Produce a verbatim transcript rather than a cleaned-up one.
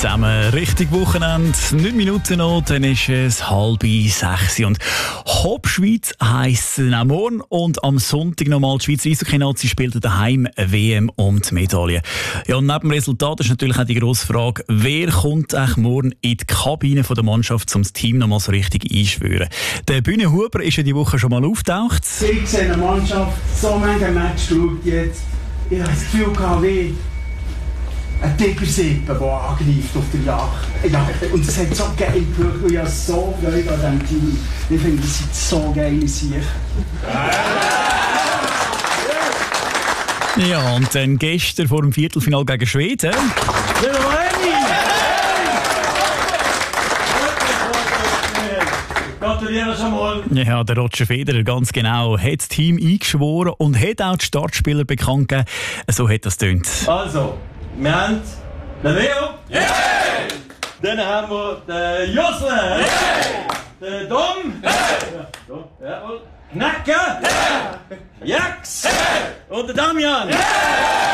zusammen. Richtig Wochenende. neun Minuten noch, dann ist es halb sechs. Und Hopp Schweiz heisst es auch morgen. Und am Sonntag nochmal die Schweizer Eishockey-Nazi spielt daheim W M um die Medaille. Ja, und neben dem Resultat ist natürlich auch die grosse Frage, wer kommt eigentlich morgen in die Kabine der Mannschaft, um das Team nochmal so richtig einschwören. Der Bühne Huber ist ja die Woche schon mal auftaucht. Ich sehe eine Mannschaft, so manche Match geschaut jetzt. Ich habe das Gefühl gehabt, wie ein Tigersippe, der angreift auf der Jagd. Ja, und das hat so geil gewirkt und ich habe so Freude an diesem Team. Ich finde, das sind so geile Sicher. Ja, und dann gestern vor dem Viertelfinale gegen Schweden. Gratuliere schon mal. Ja, der Roger Federer, ganz genau, hat das Team eingeschworen und hat auch die Startspieler bekannt gegeben. So hat das getönt. Also, wir haben den Leo. Yeah! Dann haben wir den Josle. Yeah! Den Dom. Yeah! Jawohl. Knacke. Yeah! Jax. Yeah! Und den Damian. Yeah!